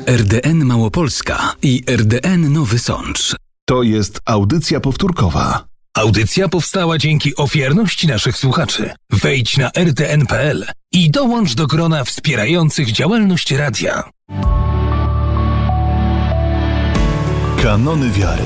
RDN Małopolska i RDN Nowy Sącz. To jest audycja powtórkowa. Audycja powstała dzięki ofiarności naszych słuchaczy. Wejdź na rtn.pl i dołącz do grona wspierających działalność radia. Kanony wiary.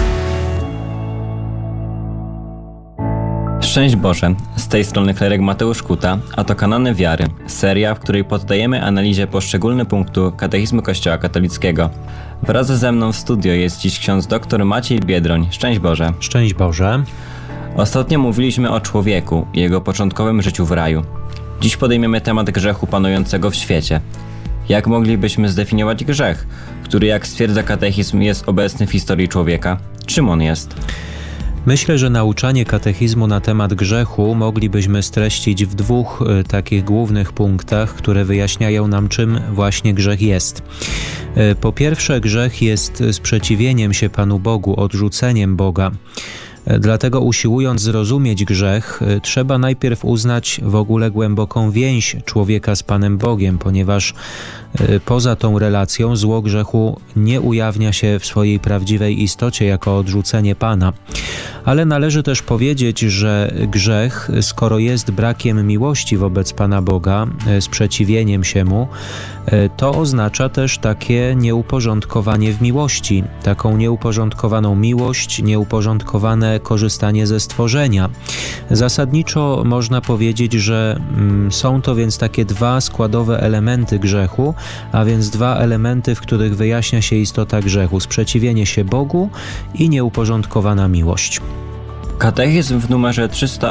Szczęść Boże, z tej strony kleryk Mateusz Kuta, a to Kanony Wiary, seria, w której poddajemy analizie poszczególne punkty katechizmu Kościoła katolickiego. Wraz ze mną w studio jest dziś ksiądz dr Maciej Biedroń. Szczęść Boże. Szczęść Boże. Ostatnio mówiliśmy o człowieku i jego początkowym życiu w raju. Dziś podejmiemy temat grzechu panującego w świecie. Jak moglibyśmy zdefiniować grzech, który, jak stwierdza katechizm, jest obecny w historii człowieka? Czym on jest? Myślę, że nauczanie katechizmu na temat grzechu moglibyśmy streścić w dwóch takich głównych punktach, które wyjaśniają nam, czym właśnie grzech jest. Po pierwsze, grzech jest sprzeciwieniem się Panu Bogu, odrzuceniem Boga. Dlatego usiłując zrozumieć grzech, trzeba najpierw uznać w ogóle głęboką więź człowieka z Panem Bogiem, ponieważ poza tą relacją zło grzechu nie ujawnia się w swojej prawdziwej istocie jako odrzucenie Pana. Ale należy też powiedzieć, że grzech, skoro jest brakiem miłości wobec Pana Boga, sprzeciwieniem się Mu, to oznacza też takie nieuporządkowanie w miłości, taką nieuporządkowaną miłość, nieuporządkowane korzystanie ze stworzenia. Zasadniczo można powiedzieć, że są to więc takie dwa składowe elementy grzechu, a więc dwa elementy, w których wyjaśnia się istota grzechu: sprzeciwienie się Bogu i nieuporządkowana miłość. Katechizm w numerze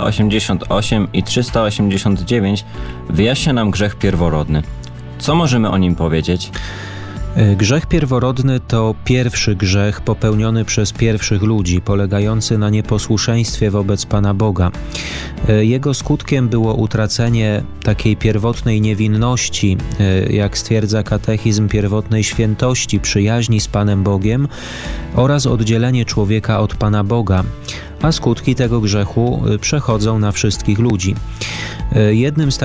388 i 389 wyjaśnia nam grzech pierworodny. Co możemy o nim powiedzieć? Grzech pierworodny to pierwszy grzech popełniony przez pierwszych ludzi, polegający na nieposłuszeństwie wobec Pana Boga. Jego skutkiem było utracenie takiej pierwotnej niewinności, jak stwierdza katechizm, pierwotnej świętości, przyjaźni z Panem Bogiem oraz oddzielenie człowieka od Pana Boga, a skutki tego grzechu przechodzą na wszystkich ludzi. Jednym z